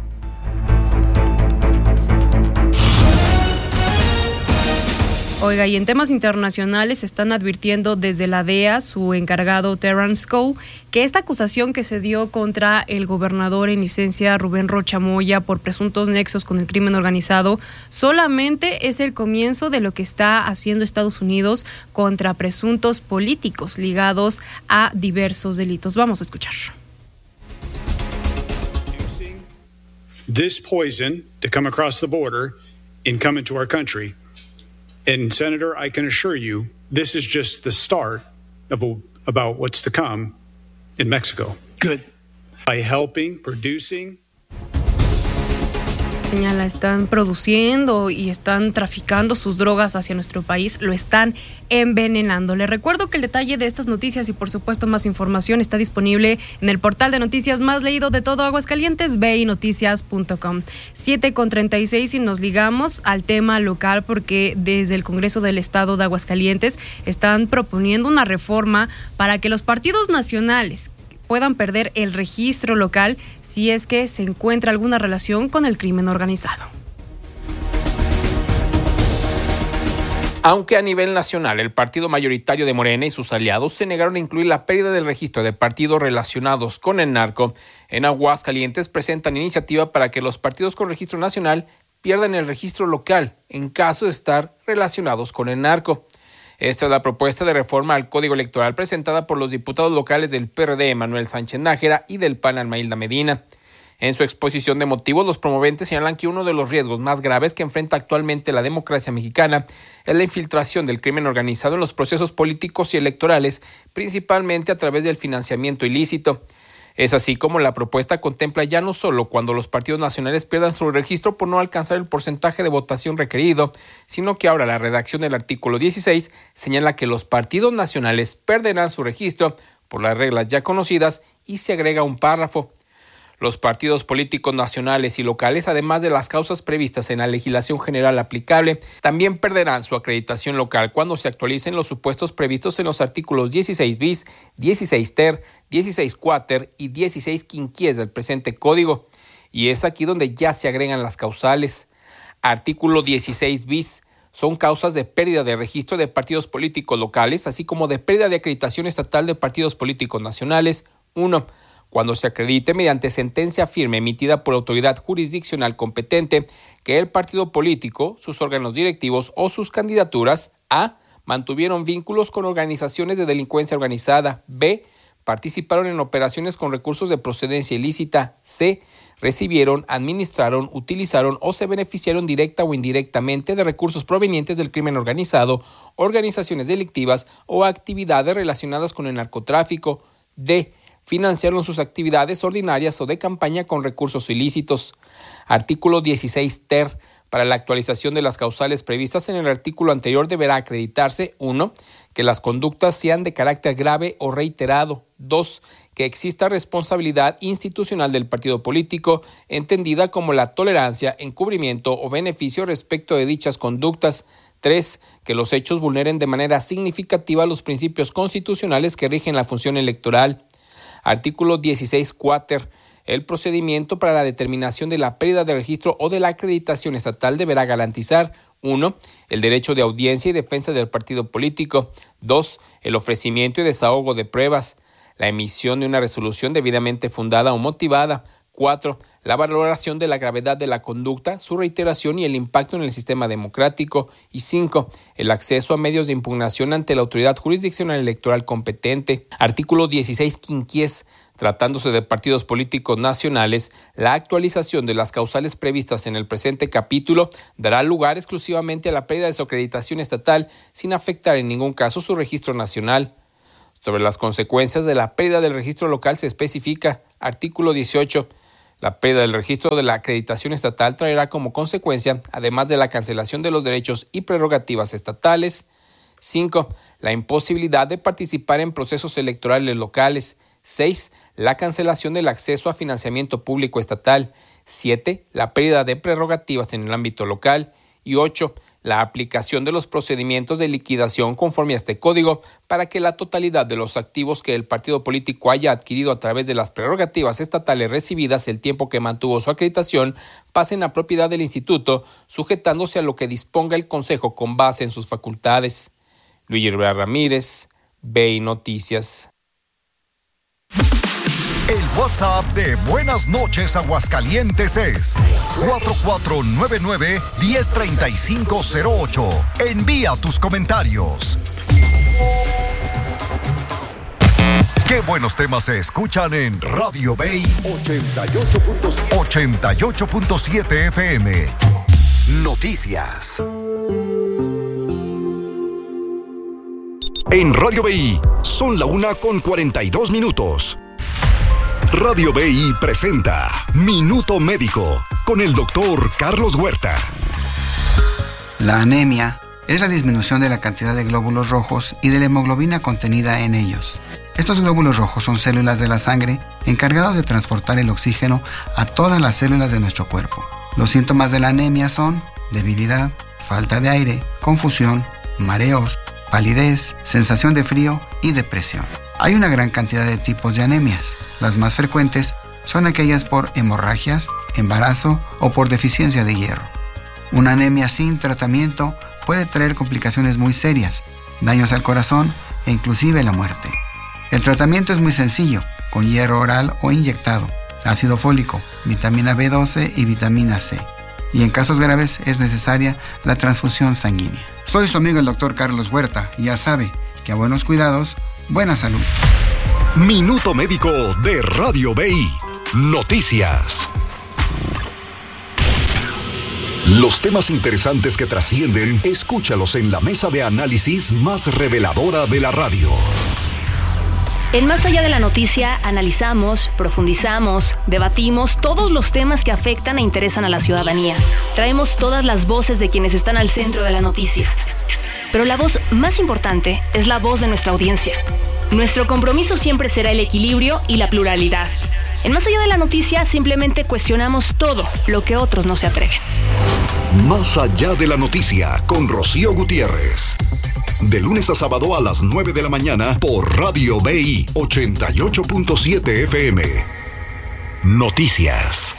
Oiga, y en temas internacionales están advirtiendo desde la DEA, su encargado Terrence Cole, que esta acusación que se dio contra el gobernador en licencia Rubén Rocha Moya por presuntos nexos con el crimen organizado solamente es el comienzo de lo que está haciendo Estados Unidos contra presuntos políticos ligados a diversos delitos. Vamos a escuchar. This poison to come across the border and come into our country. And Senator, I can assure you, this is just the start of about what's to come in Mexico. Good. By helping, producing. Señala, están produciendo y están traficando sus drogas hacia nuestro país, lo están envenenando. Le recuerdo que el detalle de estas noticias y por supuesto más información está disponible en el portal de noticias más leído de todo Aguascalientes, vinoticias.com. 7:36 y nos ligamos al tema local porque desde el Congreso del Estado de Aguascalientes están proponiendo una reforma para que los partidos nacionales puedan perder el registro local si es que se encuentra alguna relación con el crimen organizado. Aunque a nivel nacional el partido mayoritario de Morena y sus aliados se negaron a incluir la pérdida del registro de partidos relacionados con el narco, en Aguascalientes presentan iniciativa para que los partidos con registro nacional pierdan el registro local en caso de estar relacionados con el narco. Esta es la propuesta de reforma al Código Electoral presentada por los diputados locales del PRD Manuel Sánchez Nájera y del PAN Almailda Medina. En su exposición de motivos, los promoventes señalan que uno de los riesgos más graves que enfrenta actualmente la democracia mexicana es la infiltración del crimen organizado en los procesos políticos y electorales, principalmente a través del financiamiento ilícito. Es así como la propuesta contempla ya no solo cuando los partidos nacionales pierdan su registro por no alcanzar el porcentaje de votación requerido, sino que ahora la redacción del artículo 16 señala que los partidos nacionales perderán su registro por las reglas ya conocidas y se agrega un párrafo. Los partidos políticos nacionales y locales, además de las causas previstas en la legislación general aplicable, también perderán su acreditación local cuando se actualicen los supuestos previstos en los artículos 16 bis, 16 ter, 16 quater y 16 quinquies del presente código. Y es aquí donde ya se agregan las causales. Artículo 16 bis. Son causas de pérdida de registro de partidos políticos locales, así como de pérdida de acreditación estatal de partidos políticos nacionales. 1. Cuando se acredite mediante sentencia firme emitida por autoridad jurisdiccional competente que el partido político, sus órganos directivos o sus candidaturas a. mantuvieron vínculos con organizaciones de delincuencia organizada, b. participaron en operaciones con recursos de procedencia ilícita, c. recibieron, administraron, utilizaron o se beneficiaron directa o indirectamente de recursos provenientes del crimen organizado, organizaciones delictivas o actividades relacionadas con el narcotráfico, d. financiaron sus actividades ordinarias o de campaña con recursos ilícitos. Artículo 16 ter. Para la actualización de las causales previstas en el artículo anterior deberá acreditarse 1. que las conductas sean de carácter grave o reiterado. 2. que exista responsabilidad institucional del partido político, entendida como la tolerancia, encubrimiento o beneficio respecto de dichas conductas. 3. que los hechos vulneren de manera significativa los principios constitucionales que rigen la función electoral. Artículo 16 quater. el procedimiento para la determinación de la pérdida de registro o de la acreditación estatal deberá garantizar: 1. El derecho de audiencia y defensa del partido político. 2. El ofrecimiento y desahogo de pruebas. La emisión de una resolución debidamente fundada o motivada. 4. La valoración de la gravedad de la conducta, su reiteración y el impacto en el sistema democrático. Y 5. El acceso a medios de impugnación ante la autoridad jurisdiccional electoral competente. Artículo 16 quinquies. Tratándose de partidos políticos nacionales, la actualización de las causales previstas en el presente capítulo dará lugar exclusivamente a la pérdida de su acreditación estatal sin afectar en ningún caso su registro nacional. Sobre las consecuencias de la pérdida del registro local se especifica: artículo 18. La pérdida del registro de la acreditación estatal traerá como consecuencia, además de la cancelación de los derechos y prerrogativas estatales: 5. La imposibilidad de participar en procesos electorales locales. 6. La cancelación del acceso a financiamiento público estatal. 7. La pérdida de prerrogativas en el ámbito local. Y 8. La aplicación de los procedimientos de liquidación conforme a este código para que la totalidad de los activos que el partido político haya adquirido a través de las prerrogativas estatales recibidas el tiempo que mantuvo su acreditación pasen a propiedad del instituto, sujetándose a lo que disponga el Consejo con base en sus facultades. Luis Rivera Ramírez, BI Noticias. El WhatsApp de Buenas Noches Aguascalientes es 4499-103508. Envía tus comentarios. Qué buenos temas se escuchan en Radio Bay 88.7 FM. Noticias. En Radio BI son la 1:42. Radio BI presenta Minuto Médico con el doctor Carlos Huerta. La anemia es la disminución de la cantidad de glóbulos rojos y de la hemoglobina contenida en ellos. Estos glóbulos rojos son células de la sangre encargados de transportar el oxígeno a todas las células de nuestro cuerpo. Los síntomas de la anemia son debilidad, falta de aire, confusión, mareos, palidez, sensación de frío y depresión. Hay una gran cantidad de tipos de anemias. Las más frecuentes son aquellas por hemorragias, embarazo o por deficiencia de hierro. Una anemia sin tratamiento puede traer complicaciones muy serias, daños al corazón e inclusive la muerte. El tratamiento es muy sencillo, con hierro oral o inyectado, ácido fólico, vitamina B12 y vitamina C. Y en casos graves es necesaria la transfusión sanguínea. Soy su amigo el doctor Carlos Huerta y ya sabe que a buenos cuidados, buena salud. Minuto Médico de Radio BI. Noticias. Los temas interesantes que trascienden, escúchalos en la mesa de análisis más reveladora de la radio. En Más Allá de la Noticia analizamos, profundizamos, debatimos todos los temas que afectan e interesan a la ciudadanía. Traemos todas las voces de quienes están al centro de la noticia. Pero la voz más importante es la voz de nuestra audiencia. Nuestro compromiso siempre será el equilibrio y la pluralidad. En Más Allá de la Noticia simplemente cuestionamos todo lo que otros no se atreven. Más Allá de la Noticia con Rocío Gutiérrez. De lunes a sábado a las 9 de la mañana por Radio BI 88.7 FM. Noticias.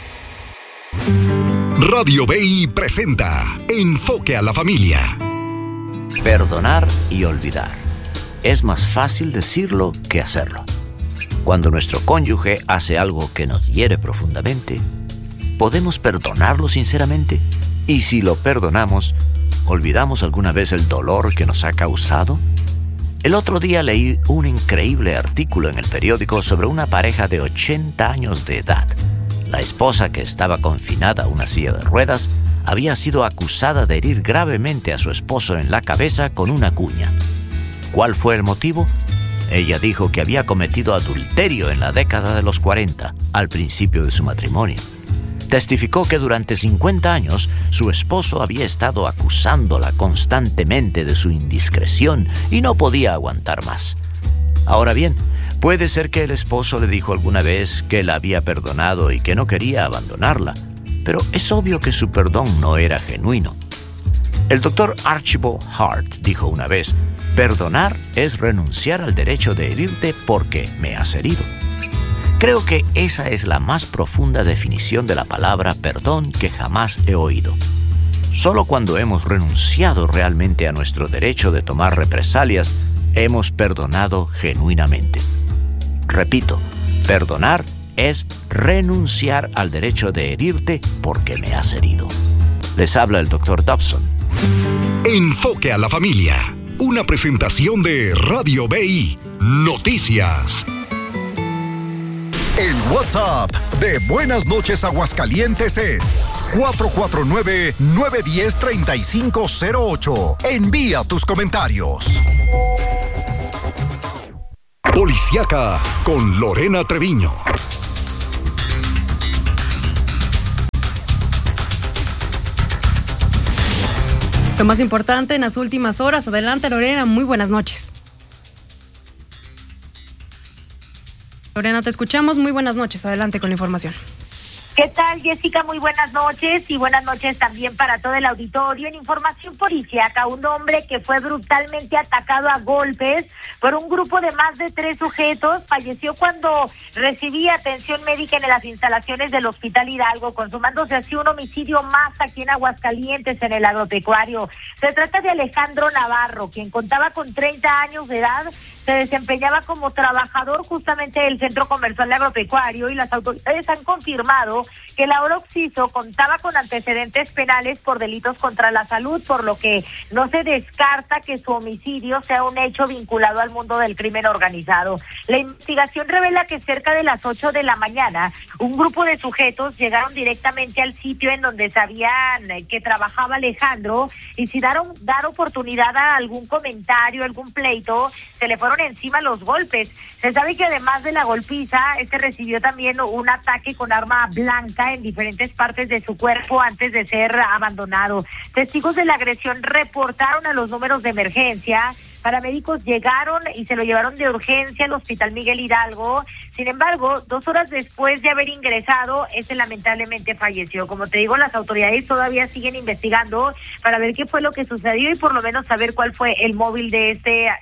Radio BI presenta Enfoque a la Familia. Perdonar y olvidar. Es más fácil decirlo que hacerlo. Cuando nuestro cónyuge hace algo que nos hiere profundamente, ¿podemos perdonarlo sinceramente? Y si lo perdonamos, ¿olvidamos alguna vez el dolor que nos ha causado? El otro día leí un increíble artículo en el periódico sobre una pareja de 80 años de edad. La esposa, que estaba confinada a una silla de ruedas, había sido acusada de herir gravemente a su esposo en la cabeza con una cuña. ¿Cuál fue el motivo? Ella dijo que había cometido adulterio en la década de los 40, al principio de su matrimonio. Testificó que durante 50 años su esposo había estado acusándola constantemente de su indiscreción y no podía aguantar más. Ahora bien, puede ser que el esposo le dijo alguna vez que la había perdonado y que no quería abandonarla, pero es obvio que su perdón no era genuino. El doctor Archibald Hart dijo una vez: perdonar es renunciar al derecho de herirte porque me has herido. Creo que esa es la más profunda definición de la palabra perdón que jamás he oído. Solo cuando hemos renunciado realmente a nuestro derecho de tomar represalias, hemos perdonado genuinamente. Repito, perdonar es renunciar al derecho de herirte porque me has herido. Les habla el Dr. Dobson. Enfoque a la familia. Una presentación de Radio BI Noticias. El WhatsApp de Buenas Noches Aguascalientes es 449-910-3508. Envía tus comentarios. Policiaca con Lorena Treviño. Lo más importante en las últimas horas. Adelante, Lorena, muy buenas noches. Lorena, te escuchamos. Muy buenas noches. Adelante con la información. ¿Qué tal, Jessica? Muy buenas noches y buenas noches también para todo el auditorio. En información policíaca, un hombre que fue brutalmente atacado a golpes por un grupo de más de 3 sujetos falleció cuando recibía atención médica en las instalaciones del Hospital Hidalgo, consumándose así un homicidio más aquí en Aguascalientes, en el agropecuario. Se trata de Alejandro Navarro, quien contaba con 30 años de edad. Se desempeñaba como trabajador justamente del Centro Comercial Agropecuario y las autoridades han confirmado que Laura Oxiso contaba con antecedentes penales por delitos contra la salud, por lo que no se descarta que su homicidio sea un hecho vinculado al mundo del crimen organizado. La investigación revela que cerca de las 8 de la mañana, un grupo de sujetos llegaron directamente al sitio en donde sabían que trabajaba Alejandro y si dar oportunidad a algún comentario, algún pleito, se le fueron encima los golpes. Se sabe que además de la golpiza, recibió también un ataque con arma blanca en diferentes partes de su cuerpo antes de ser abandonado. Testigos de la agresión reportaron a los números de emergencia. Paramédicos llegaron y se lo llevaron de urgencia al Hospital Miguel Hidalgo. Sin embargo, 2 horas después de haber ingresado, lamentablemente falleció. Como te digo, las autoridades todavía siguen investigando para ver qué fue lo que sucedió y por lo menos saber cuál fue el móvil de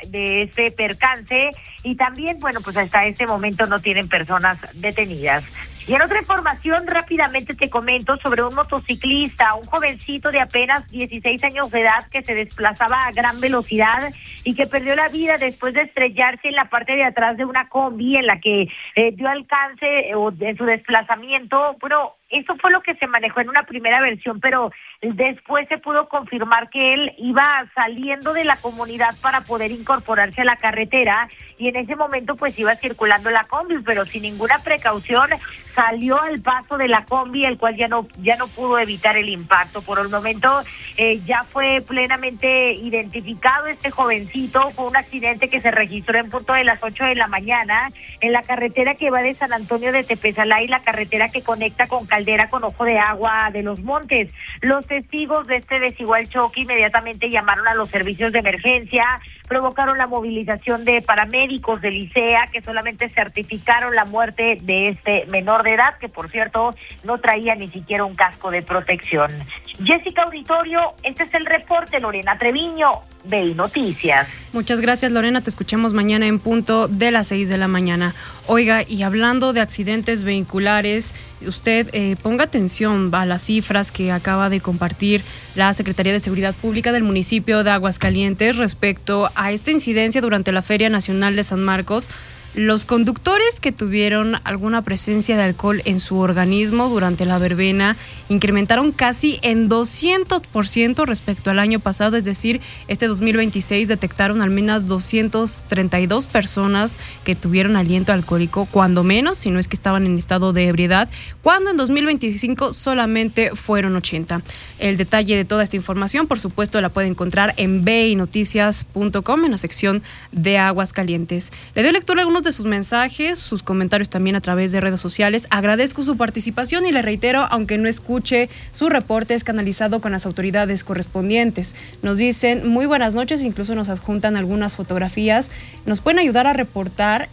este percance. Y también, bueno, pues hasta este momento no tienen personas detenidas. Y en otra información, rápidamente te comento sobre un motociclista, un jovencito de apenas 16 años de edad que se desplazaba a gran velocidad y que perdió la vida después de estrellarse en la parte de atrás de una combi en la que dio alcance en su desplazamiento. Bueno, eso fue lo que se manejó en una primera versión, pero después se pudo confirmar que él iba saliendo de la comunidad para poder incorporarse a la carretera y en ese momento pues iba circulando la combi, pero sin ninguna precaución salió al paso de la combi, el cual ya no pudo evitar el impacto. Por el momento ya fue plenamente identificado este jovencito. Fue un accidente que se registró en punto de las 8 de la mañana en la carretera que va de San Antonio de Tepesalá y la carretera que conecta con Caldera con Ojo de Agua de los Montes. Los testigos de este desigual choque inmediatamente llamaron a los servicios de emergencia, provocaron la movilización de paramédicos del ICEA que solamente certificaron la muerte de este menor de edad, que por cierto no traía ni siquiera un casco de protección. Jessica, auditorio, este es el reporte. Lorena Treviño, BI Noticias. Muchas gracias, Lorena. Te escuchamos mañana en punto de las 6 de la mañana. Oiga, y hablando de accidentes vehiculares, usted ponga atención a las cifras que acaba de compartir la Secretaría de Seguridad Pública del municipio de Aguascalientes respecto a esta incidencia durante la Feria Nacional de San Marcos. Los conductores que tuvieron alguna presencia de alcohol en su organismo durante la verbena incrementaron casi en 200% respecto al año pasado, es decir, este 2026 detectaron al menos 232 personas que tuvieron aliento alcohólico, cuando menos, si no es que estaban en estado de ebriedad, cuando en 2025 solamente fueron 80. El detalle de toda esta información, por supuesto, la puede encontrar en binoticias.com en la sección de Aguascalientes. Le doy lectura a algunos de sus mensajes, sus comentarios también a través de redes sociales. Agradezco su participación y le reitero, aunque no escuche su reporte, es canalizado con las autoridades correspondientes. Nos dicen muy buenas noches, incluso nos adjuntan algunas fotografías. Nos pueden ayudar a reportar.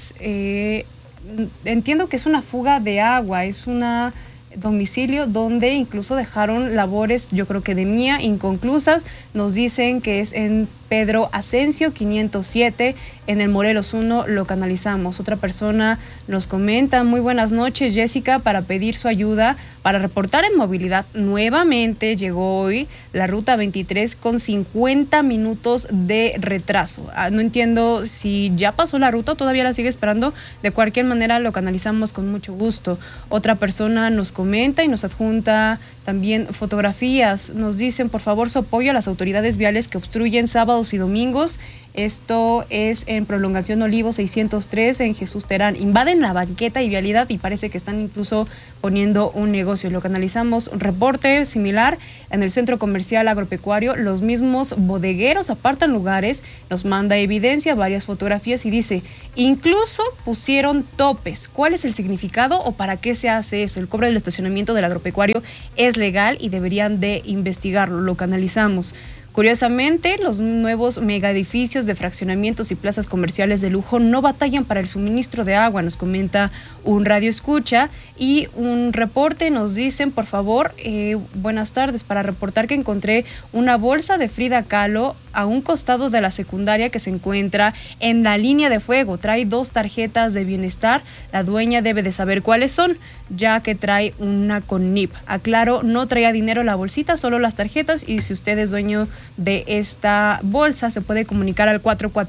Entiendo que es una fuga de agua, es una domicilio donde incluso dejaron labores, yo creo que de mía, inconclusas. Nos dicen que es en Pedro Asensio 507, en el Morelos 1 lo canalizamos. Otra persona nos comenta: muy buenas noches, Jessica, para pedir su ayuda para reportar en movilidad. Nuevamente llegó hoy la ruta 23 con 50 minutos de retraso. No entiendo si ya pasó la ruta o todavía la sigue esperando. De cualquier manera lo canalizamos con mucho gusto. Otra persona nos comenta y nos adjunta también fotografías. Nos dicen, por favor, su apoyo a las autoridades viales que obstruyen sábados y domingos. Esto es en Prolongación Olivo 603 en Jesús Terán. Invaden la banqueta y vialidad y parece que están incluso poniendo un negocio. Lo canalizamos. Un reporte similar en el Centro Comercial Agropecuario. Los mismos bodegueros apartan lugares. Nos manda evidencia, varias fotografías y dice, incluso pusieron topes. ¿Cuál es el significado o para qué se hace eso? El cobro del estacionamiento del agropecuario es legal y deberían de investigarlo. Lo canalizamos. Curiosamente, los nuevos megaedificios de fraccionamientos y plazas comerciales de lujo no batallan para el suministro de agua, nos comenta un radio escucha. Y un reporte nos dicen, por favor, buenas tardes, para reportar que encontré una bolsa de Frida Kahlo a un costado de la secundaria que se encuentra en la línea de fuego. Trae 2 tarjetas de bienestar. La dueña debe de saber cuáles son, ya que trae una con NIP. Aclaro, no traía dinero la bolsita, solo las tarjetas, y si usted es dueño de esta bolsa, se puede comunicar al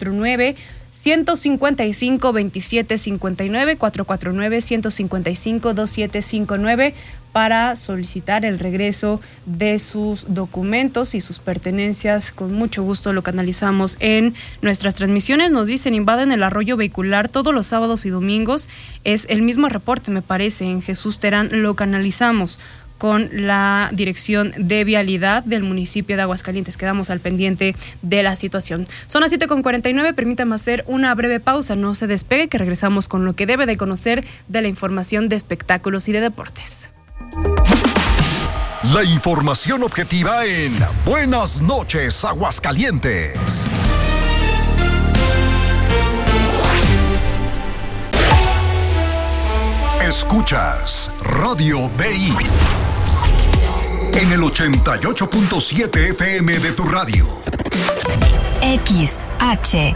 449-155-2759, 449-155-2759, para solicitar el regreso de sus documentos y sus pertenencias. Con mucho gusto lo canalizamos en nuestras transmisiones. Nos dicen, invaden el arroyo vehicular todos los sábados y domingos. Es el mismo reporte, me parece, en Jesús Terán. Lo canalizamos con la Dirección de Vialidad del municipio de Aguascalientes. Quedamos al pendiente de la situación. Son las 7:49, permítame hacer una breve pausa. No se despegue, que regresamos con lo que debe de conocer de la información de espectáculos y de deportes. La información objetiva en Buenas noches, Aguascalientes. Escuchas Radio BI en el 88.7 FM de tu radio. XHBI.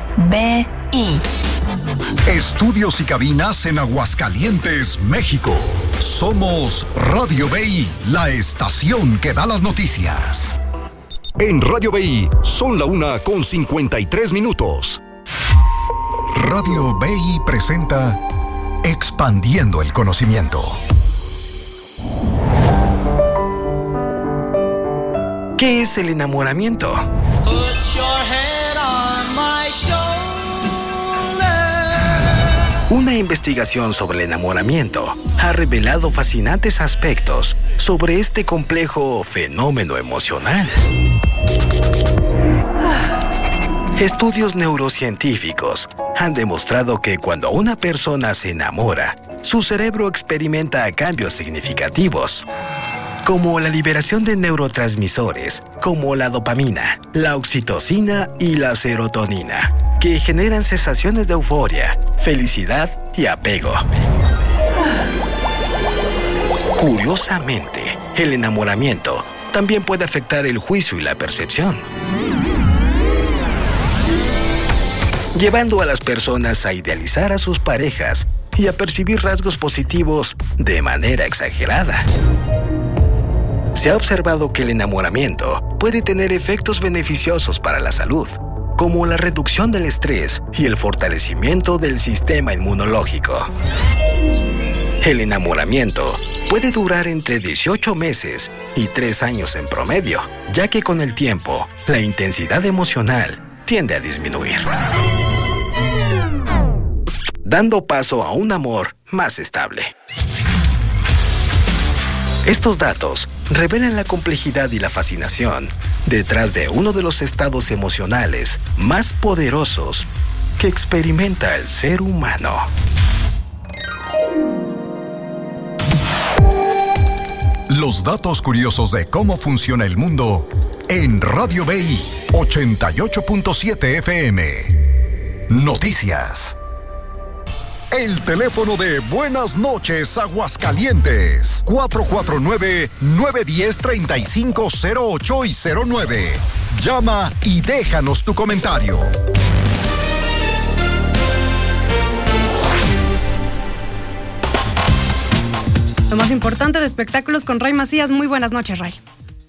Estudios y cabinas en Aguascalientes, México. Somos Radio BI, la estación que da las noticias. En Radio BI son la 1:53. Radio BI presenta Expandiendo el Conocimiento. ¿Qué es el enamoramiento? Una investigación sobre el enamoramiento ha revelado fascinantes aspectos sobre este complejo fenómeno emocional. Estudios neurocientíficos han demostrado que cuando una persona se enamora, su cerebro experimenta cambios significativos, como la liberación de neurotransmisores, como la dopamina, la oxitocina y la serotonina, que generan sensaciones de euforia, felicidad y apego. Curiosamente, el enamoramiento también puede afectar el juicio y la percepción, llevando a las personas a idealizar a sus parejas y a percibir rasgos positivos de manera exagerada. Se ha observado que el enamoramiento puede tener efectos beneficiosos para la salud, como la reducción del estrés y el fortalecimiento del sistema inmunológico. El enamoramiento puede durar entre 18 meses y 3 años en promedio, ya que con el tiempo, la intensidad emocional tiende a disminuir, dando paso a un amor más estable. Estos datos revelan la complejidad y la fascinación detrás de uno de los estados emocionales más poderosos que experimenta el ser humano. Los datos curiosos de cómo funciona el mundo en Radio BI 88.7 FM. Noticias. El teléfono de Buenas noches, Aguascalientes, 449-910-3508 y 09. Llama y déjanos tu comentario. Lo más importante de espectáculos con Ray Macías. Muy buenas noches, Ray.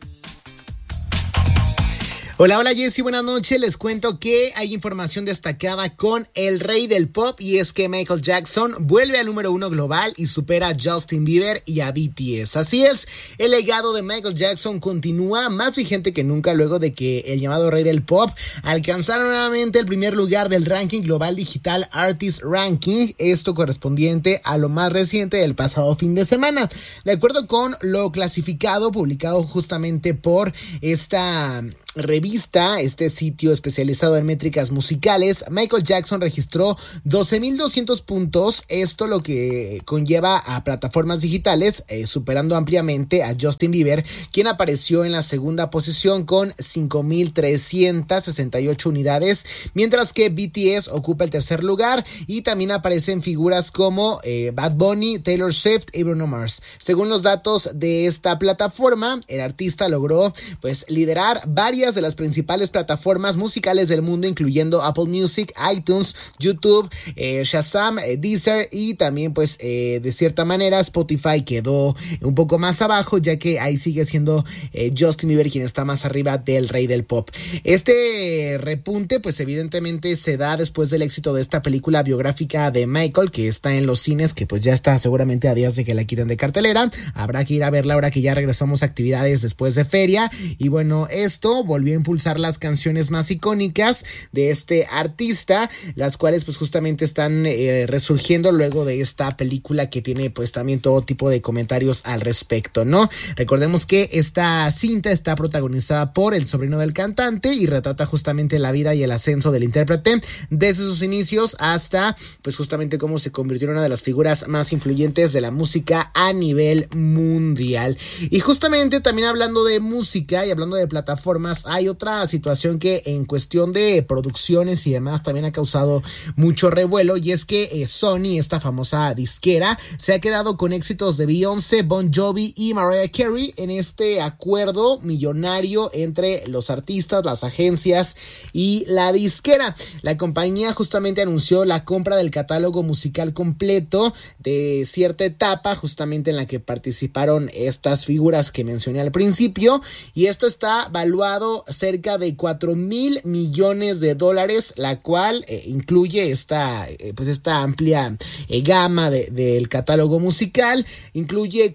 Hola, Jessy, buenas noches. Les cuento que hay información destacada con el rey del pop, y es que Michael Jackson vuelve al número 1 global y supera a Justin Bieber y a BTS. Así es, el legado de Michael Jackson continúa más vigente que nunca luego de que el llamado rey del pop alcanzara nuevamente el primer lugar del ranking global digital Artist Ranking, esto correspondiente a lo más reciente del pasado fin de semana. De acuerdo con lo clasificado, publicado justamente por esta revista, este sitio especializado en métricas musicales, Michael Jackson registró 12,200 puntos, esto lo que conlleva a plataformas digitales, superando ampliamente a Justin Bieber, quien apareció en la segunda posición con 5,368 unidades, mientras que BTS ocupa el tercer lugar, y también aparecen figuras como Bad Bunny, Taylor Swift y Bruno Mars. Según los datos de esta plataforma, el artista logró liderar varias de las principales plataformas musicales del mundo, incluyendo Apple Music, iTunes, YouTube, Shazam, Deezer, y también de cierta manera Spotify quedó un poco más abajo, ya que ahí sigue siendo Justin Bieber quien está más arriba del rey del pop. Este repunte evidentemente se da después del éxito de esta película biográfica de Michael, que está en los cines, que ya está seguramente a días de que la quiten de cartelera. Habrá que ir a verla ahora que ya regresamos a actividades después de feria, y bueno, esto volvió a impulsar las canciones más icónicas de este artista, las cuales justamente están resurgiendo luego de esta película, que tiene también todo tipo de comentarios al respecto, ¿no? Recordemos que esta cinta está protagonizada por el sobrino del cantante y retrata justamente la vida y el ascenso del intérprete desde sus inicios hasta justamente cómo se convirtió en una de las figuras más influyentes de la música a nivel mundial. Y justamente también hablando de música y hablando de plataformas, hay otra situación que en cuestión de producciones y demás también ha causado mucho revuelo, y es que Sony, esta famosa disquera, se ha quedado con éxitos de Beyoncé, Bon Jovi y Mariah Carey en este acuerdo millonario entre los artistas, las agencias y la disquera. La compañía justamente anunció la compra del catálogo musical completo de cierta etapa justamente en la que participaron estas figuras que mencioné al principio, y esto está valuado cerca de $4,000 millones, la cual incluye esta amplia gama del catálogo musical. Incluye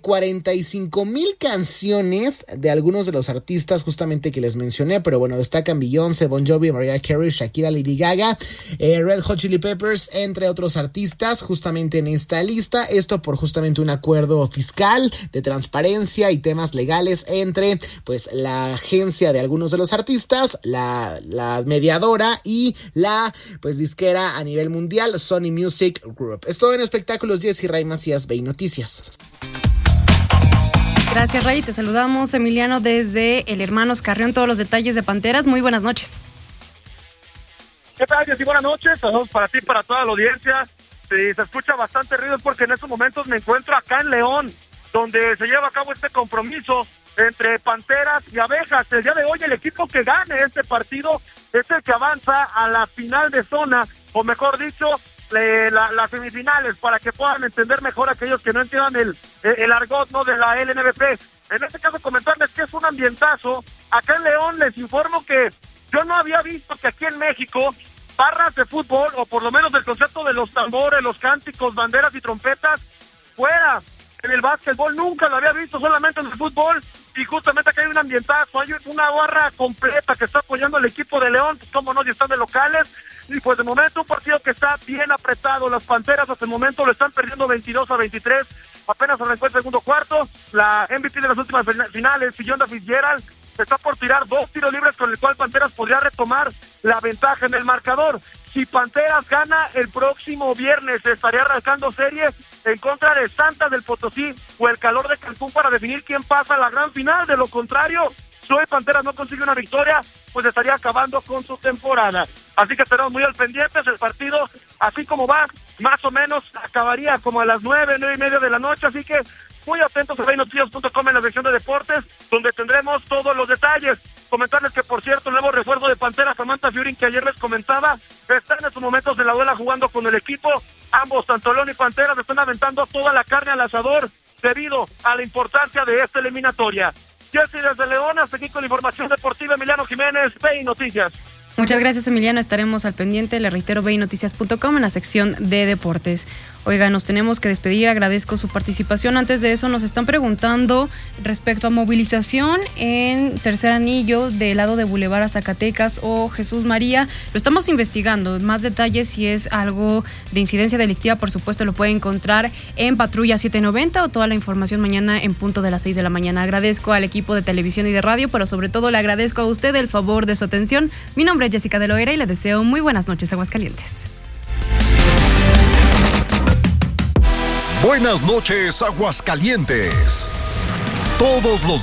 45,000 canciones de algunos de los artistas justamente que les mencioné, pero bueno, destacan Beyoncé, Bon Jovi, Mariah Carey, Shakira, Lady Gaga, Red Hot Chili Peppers, entre otros artistas justamente en esta lista. Esto por justamente un acuerdo fiscal de transparencia y temas legales entre la agencia de algunos de los artistas, la mediadora y la disquera a nivel mundial, Sony Music Group. Es todo en espectáculos. Jessy, Ray Macías, Bay Noticias. Gracias, Ray. Te saludamos, Emiliano, desde el Hermanos Carrión. Todos los detalles de Panteras. Muy buenas noches. ¿Qué tal, Jessy? Buenas noches. Saludos para ti, para toda la audiencia. Sí, se escucha bastante ruido porque en estos momentos me encuentro acá en León, donde se lleva a cabo este compromiso entre Panteras y Abejas. El día de hoy el equipo que gane este partido es el que avanza a la final de zona, o mejor dicho, las semifinales, para que puedan entender mejor aquellos que no entiendan el argot, ¿no?, de la LNBP. En este caso comentarles que es un ambientazo. Acá en León les informo que yo no había visto que aquí en México barras de fútbol, o por lo menos el concepto de los tambores, los cánticos, banderas y trompetas, fuera. En el básquetbol nunca lo había visto, solamente en el fútbol, y justamente acá hay un ambientazo, hay una barra completa que está apoyando al equipo de León, como no, ya están de locales, y de momento un partido que está bien apretado. Las Panteras hasta el momento lo están perdiendo 22-23, apenas arrancó el segundo cuarto. La MVP de las últimas finales, Fillonda Fitzgerald, está por tirar 2 tiros libres, con el cual Panteras podría retomar la ventaja en el marcador. Si Panteras gana el próximo viernes, estaría arrancando serie en contra de Santos del Potosí o el Calor de Cancún para definir quién pasa a la gran final. De lo contrario, si hoy Panteras no consigue una victoria, pues estaría acabando con su temporada. Así que estaremos muy al pendientes. El partido, así como va, más o menos acabaría como a las 9:30 de la noche. Así que muy atentos a BayNoticias.com en la sección de deportes, donde tendremos todos los detalles. Comentarles que, por cierto, el nuevo refuerzo de Pantera, Samantha Fiorin, que ayer les comentaba, está en estos momentos de la duela jugando con el equipo. Ambos, tanto León y Pantera, se están aventando toda la carne al asador debido a la importancia de esta eliminatoria. Jessy desde León, hasta aquí con la información deportiva. Emiliano Jiménez, Bay Noticias. Muchas gracias, Emiliano. Estaremos al pendiente, le reitero, BayNoticias.com en la sección de deportes. Oiga, nos tenemos que despedir, agradezco su participación. Antes de eso, nos están preguntando respecto a movilización en Tercer Anillo del lado de Boulevard a Zacatecas o Jesús María. Lo estamos investigando. Más detalles, si es algo de incidencia delictiva, por supuesto, lo puede encontrar en Patrulla 790 o toda la información mañana en punto de las 6 de la mañana. Agradezco al equipo de televisión y de radio, pero sobre todo le agradezco a usted el favor de su atención. Mi nombre es Jessica de Loera y le deseo muy buenas noches, Aguascalientes. Buenas noches, Aguascalientes. Todos los